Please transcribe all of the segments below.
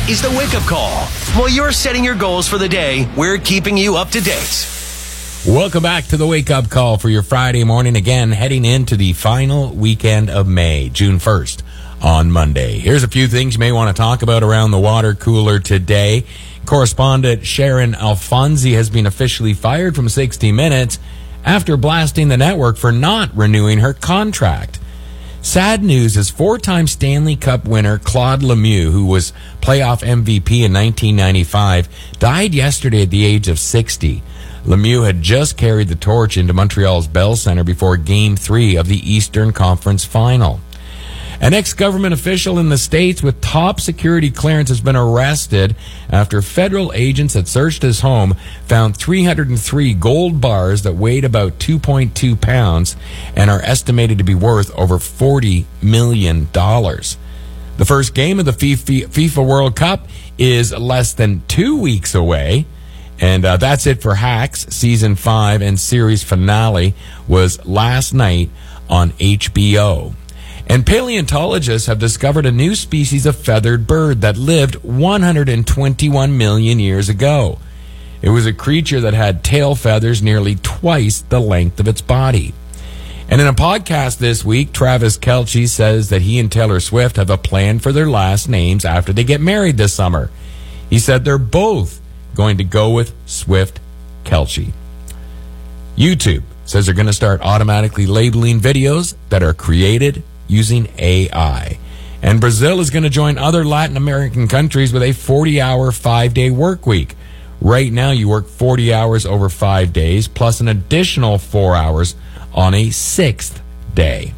is the Wake Up Call. While you're setting your goals for the day, we're keeping you up to date. Welcome back to the Wake Up Call for your Friday morning. Again, heading into the final weekend of May, June 1st on Monday. Here's a few things you may want to talk about around the water cooler today. Correspondent Sharon Alfonsi has been officially fired from 60 Minutes after blasting the network for not renewing her contract. Sad news is four-time Stanley Cup winner Claude Lemieux, who was playoff MVP in 1995, died yesterday at the age of 60. Lemieux had just carried the torch into Montreal's Bell Centre before Game 3 of the Eastern Conference Final. An ex-government official in the States with top security clearance has been arrested after federal agents that searched his home found 303 gold bars that weighed about 2.2 pounds and are estimated to be worth over $40 million. The first game of the FIFA World Cup is less than 2 weeks away. And that's it for Hacks. Season 5 and series finale was last night on HBO. And paleontologists have discovered a new species of feathered bird that lived 121 million years ago. It was a creature that had tail feathers nearly twice the length of its body. And in a podcast this week, Travis Kelce says that he and Taylor Swift have a plan for their last names after they get married this summer. He said they're both going to go with Swift Kelce. YouTube says they're going to start automatically labeling videos that are created using AI. And Brazil is going to join other Latin American countries with a 40-hour, 5-day work week. Right now, you work 40 hours over 5 days, plus an additional 4 hours on a 6th day.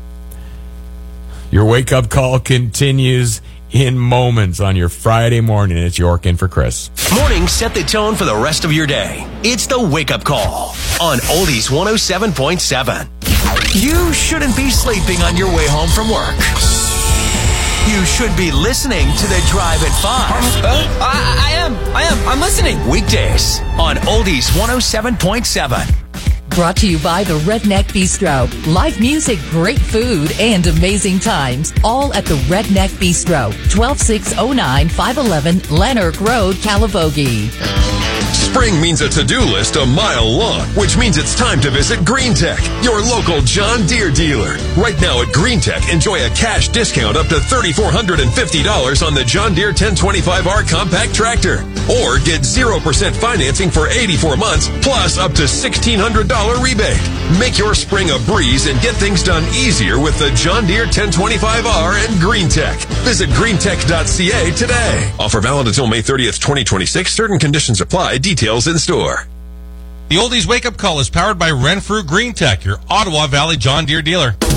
Your wake-up call continues in moments on your Friday morning. It's York in for Chris. Mornings set the tone for the rest of your day. It's the Wake Up Call on Oldies 107.7. You shouldn't be sleeping on your way home from work. You should be listening to the Drive at 5. I am. I'm listening. Weekdays on Oldies 107.7. Brought to you by the Redneck Bistro. Live music, great food, and amazing times. All at the Redneck Bistro. 12609 511 Lanark Road, Calivogie. Spring means a to-do list a mile long, which means it's time to visit Green Tech, your local John Deere dealer. Right now at Green Tech, enjoy a cash discount up to $3,450 on the John Deere 1025R compact tractor. Or get 0% financing for 84 months, plus up to $1,600 rebate. Make your spring a breeze and get things done easier with the John Deere 1025R and Green Tech. Visit greentech.ca today. Offer valid until May 30th, 2026. Certain conditions apply. Details in store. The Oldies Wake Up Call is powered by Renfrew Green Tech, your Ottawa Valley John Deere dealer.